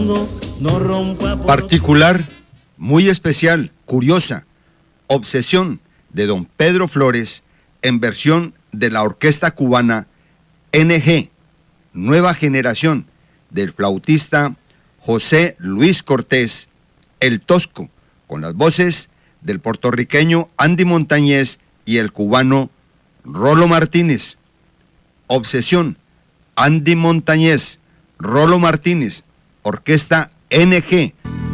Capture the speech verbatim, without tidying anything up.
mundo no rompa por... Particular, muy especial, curiosa, Obsesión de don Pedro Flores en versión de la orquesta cubana N G, nueva generación, del flautista José Luis Cortés, el Tosco, con las voces del puertorriqueño Andy Montañez y el cubano Rolo Martínez. Obsesión, Andy Montañez, Rolo Martínez, orquesta N G.